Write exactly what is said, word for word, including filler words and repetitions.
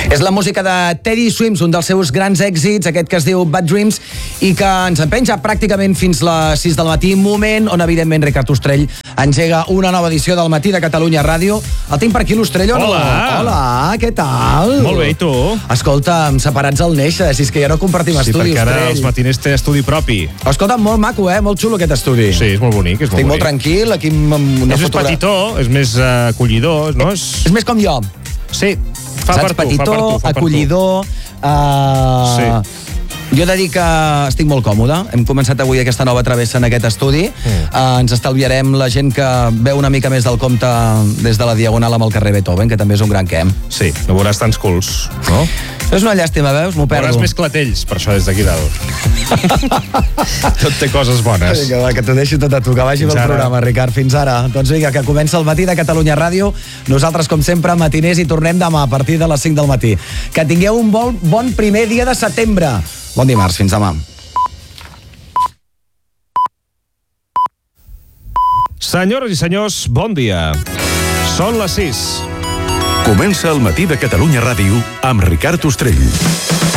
És la música de Teddy Swims, un dels seus grans èxits, aquest que es diu Bad Dreams, i que ens empeny ja pràcticament fins les sis del matí, moment on, evidentment, Ricard Ostrell engega una nova edició del Matí de Catalunya Ràdio. El tinc per aquí, l'Ostrell, o no? Hola! Hola, què tal? Molt bé, i tu? Escolta'm, separats al néixer, si és que ja no compartim Sí, estudi, perquè ara Ostrell. els matiners té estudi propi. Escolta, molt maco, eh? Molt xulo aquest estudi. Sí, és molt bonic, és molt Estic molt bonic. tranquil, aquí amb una És més fotogra- petitó, és més uh, acollidor, no? És... És més com jo. Sí, fa Saps? per tu, Petitó, fa per tu, fa per tu. acollidor... Uh... Sí. Jo he de dir que estic molt còmode. Hem començat avui aquesta nova travessa en aquest estudi. Mm. Uh, ens estalviarem la gent que veu una mica més del compte des de la Diagonal amb el carrer Beethoven, que també és un gran camp. Sí, no veuràs tants culs, no? És una llàstima, veus? M'ho perdo. Veuràs més clatells, per això, des d'aquí dalt. Tot té coses bones. Vinga, va, que t'ho deixo tot a tu, que vagi Fins pel ara. programa, Ricard. Fins ara. Doncs vinga, que comença el Matí de Catalunya Ràdio. Nosaltres, com sempre, matiners, i tornem demà a partir de les cinc del matí. Que tingueu un bon, bon primer dia de setembre. Bon dimarts, fins demà. Senyores i senyors, bon dia. Són les sis. Comença el Matí de Catalunya Ràdio amb Ricard Ostrell.